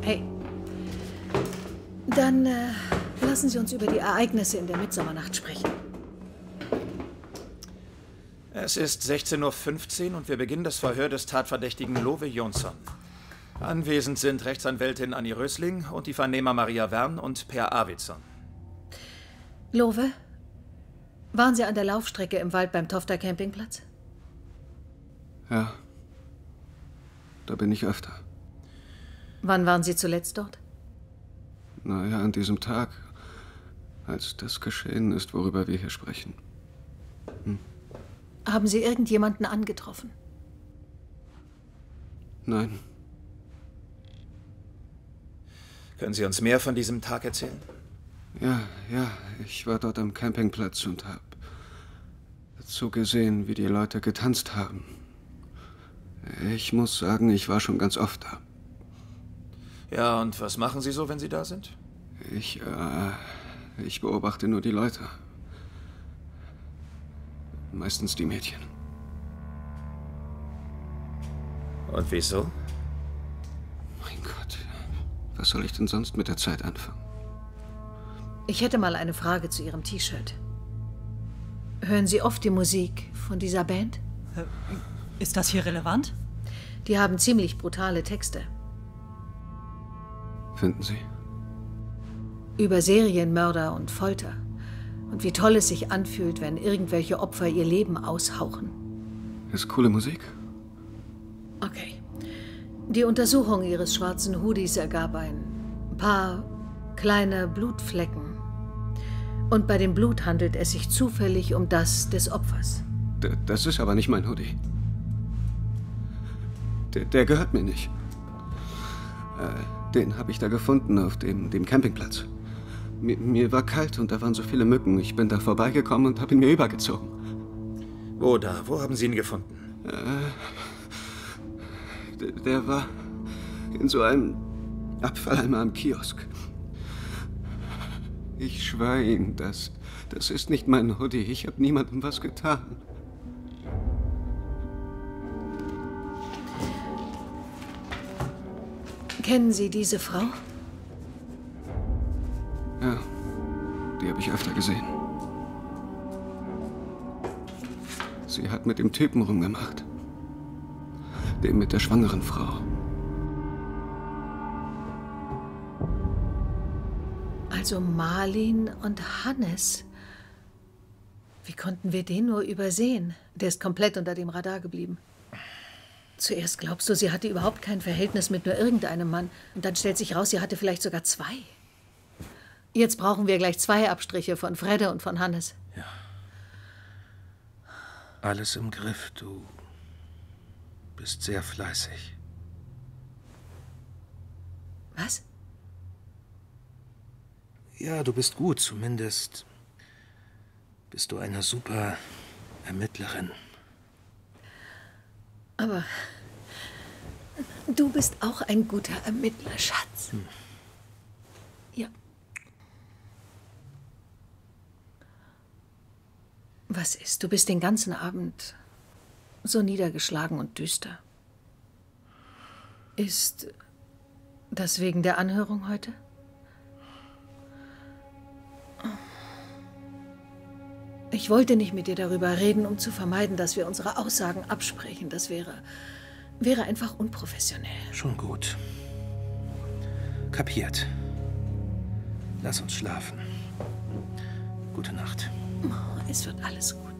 Hey. Dann lassen Sie uns über die Ereignisse in der Mitsommernacht sprechen. Es ist 16:15 Uhr und wir beginnen das Verhör des Tatverdächtigen Love Jonsson. Anwesend sind Rechtsanwältin Annie Rösling und die Vernehmer Maria Wern und Per Arvidsson. Love, waren Sie an der Laufstrecke im Wald beim Tofter Campingplatz? Ja, da bin ich öfter. Wann waren Sie zuletzt dort? Naja, an diesem Tag, als das geschehen ist, worüber wir hier sprechen. Haben Sie irgendjemanden angetroffen? Nein. Können Sie uns mehr von diesem Tag erzählen? Ja, ich war dort am Campingplatz und habe zugesehen, wie die Leute getanzt haben. Ich muss sagen, ich war schon ganz oft da. Ja, und was machen Sie so, wenn Sie da sind? Ich beobachte nur die Leute. Meistens die Mädchen. Und wieso? Mein Gott, was soll ich denn sonst mit der Zeit anfangen? Ich hätte mal eine Frage zu Ihrem T-Shirt. Hören Sie oft die Musik von dieser Band? Ist das hier relevant? Die haben ziemlich brutale Texte. Finden Sie? Über Serienmörder und Folter. Und wie toll es sich anfühlt, wenn irgendwelche Opfer ihr Leben aushauchen. Ist coole Musik. Okay. Die Untersuchung Ihres schwarzen Hoodies ergab ein paar kleine Blutflecken. Und bei dem Blut handelt es sich zufällig um das des Opfers. Das ist aber nicht mein Hoodie. Der gehört mir nicht. Den habe ich da gefunden auf dem Campingplatz. Mir war kalt und da waren so viele Mücken. Ich bin da vorbeigekommen und habe ihn mir übergezogen. Wo da? Wo haben Sie ihn gefunden? Der war in so einem Abfalleimer am Kiosk. Ich schwöre Ihnen, das ist nicht mein Hoodie. Ich habe niemandem was getan. Kennen Sie diese Frau? Ja, die habe ich öfter gesehen. Sie hat mit dem Typen rumgemacht. Dem mit der schwangeren Frau. Also Marlin und Hannes. Wie konnten wir den nur übersehen? Der ist komplett unter dem Radar geblieben. Zuerst glaubst du, sie hatte überhaupt kein Verhältnis mit nur irgendeinem Mann. Und dann stellt sich raus, sie hatte vielleicht sogar zwei. Jetzt brauchen wir gleich 2 Abstriche von Fredde und von Hannes. Ja. Alles im Griff, du bist sehr fleißig. Was? Ja, du bist gut, zumindest bist du eine super Ermittlerin. Aber du bist auch ein guter Ermittler, Schatz. Ja. Was ist? Du bist den ganzen Abend so niedergeschlagen und düster. Ist das wegen der Anhörung heute? Ich wollte nicht mit dir darüber reden, um zu vermeiden, dass wir unsere Aussagen absprechen. Das wäre einfach unprofessionell. Schon gut. Kapiert. Lass uns schlafen. Gute Nacht. Es wird alles gut.